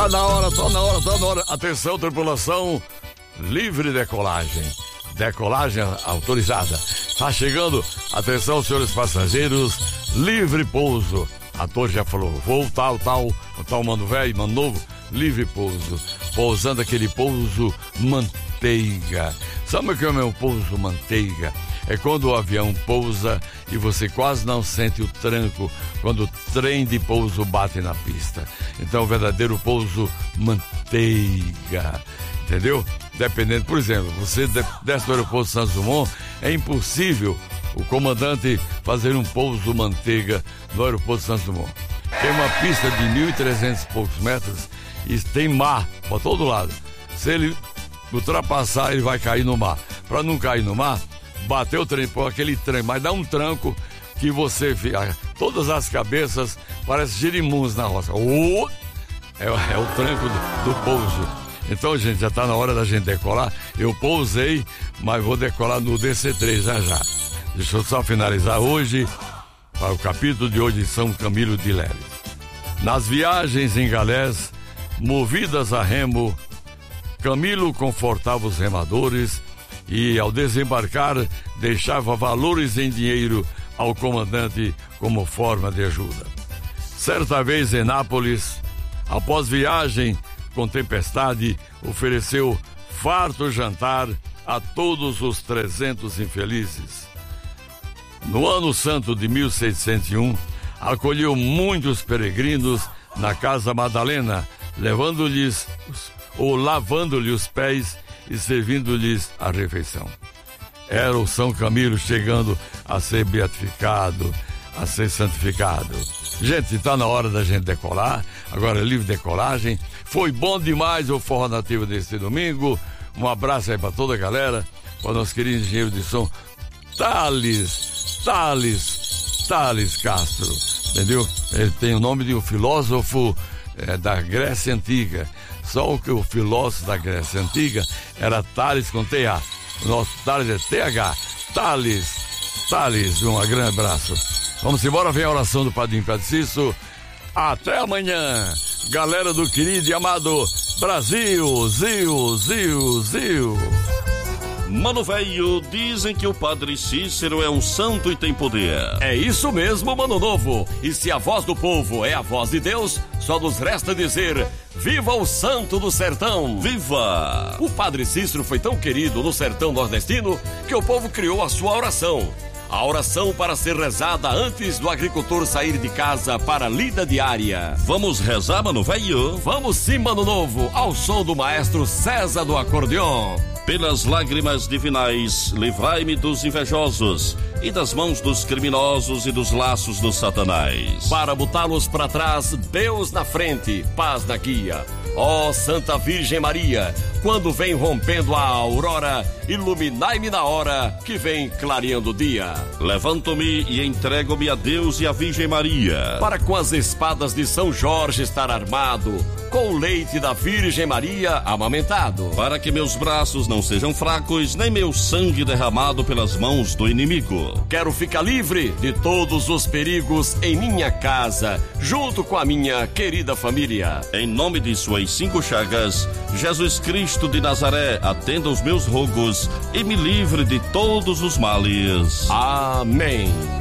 Tá na hora. Atenção, tripulação, livre decolagem. Decolagem autorizada. Tá chegando, atenção, senhores passageiros, livre pouso. A torre já falou, voo tal, mano velho, mano novo, livre pouso. Pousando aquele pouso manteiga. Sabe o que é o meu pouso manteiga? É quando o avião pousa e você quase não sente o tranco quando o trem de pouso bate na pista. Então, o verdadeiro pouso manteiga, entendeu? Dependendo, por exemplo, você desce do aeroporto Santos Dumont, é impossível o comandante fazer um pouso manteiga no aeroporto Santos Dumont. Tem uma pista de 1.300 e poucos metros e tem mar para todo lado. Se ele ultrapassar, ele vai cair no mar. Para não cair no mar, bateu o trem, por aquele trem, mas dá um tranco que você fica, todas as cabeças parecem girimuns na roça. É o tranco do pouso. Então, gente, já está na hora da gente decolar. Eu pousei, mas vou decolar no DC-3 já. Deixa eu só finalizar hoje, para o capítulo de hoje, São Camilo de Leles. Nas viagens em galés, movidas a remo, Camilo confortava os remadores e, ao desembarcar, deixava valores em dinheiro ao comandante como forma de ajuda. Certa vez em Nápoles, após viagem com tempestade, ofereceu farto jantar a todos os 300 infelizes. No ano santo de 1601, acolheu muitos peregrinos na Casa Madalena, levando-lhes ou lavando-lhes os pés e servindo-lhes a refeição. Era o São Camilo chegando a ser beatificado, a ser santificado. Gente, está na hora da gente decolar. Agora, livre decolagem. Foi bom demais o Forró Nativo deste domingo. Um abraço aí para toda a galera, para o nosso querido engenheiro de som Thales Castro, entendeu? Ele tem o nome de um filósofo da Grécia Antiga. Só que o filósofo da Grécia Antiga era Thales com T-A. O nosso Thales é T-H. Thales, um grande abraço. Vamos embora, vem a oração do Padrinho Padre Cício. Até amanhã, galera do querido e amado Brasil, Zil. Mano velho, dizem que o Padre Cícero é um santo e tem poder. É isso mesmo, mano novo. E se a voz do povo é a voz de Deus, só nos resta dizer: viva o santo do sertão! Viva! O Padre Cícero foi tão querido no sertão nordestino que o povo criou a sua oração. A oração para ser rezada antes do agricultor sair de casa para a lida diária. Vamos rezar, mano velho? Vamos sim, mano novo, ao som do maestro César do acordeon. Pelas lágrimas divinais, livrai-me dos invejosos e das mãos dos criminosos e dos laços do Satanás. Para botá-los para trás, Deus na frente, paz na guia. Ó Santa Virgem Maria, quando vem rompendo a aurora, iluminai-me na hora que vem clareando o dia. Levanto-me e entrego-me a Deus e à Virgem Maria, para com as espadas de São Jorge estar armado, com o leite da Virgem Maria amamentado, para que meus braços não sejam fracos, nem meu sangue derramado pelas mãos do inimigo. Quero ficar livre de todos os perigos em minha casa, junto com a minha querida família. Em nome de suas 5 chagas, Jesus Cristo de Nazaré, atenda os meus rogos e me livre de todos os males. Amém.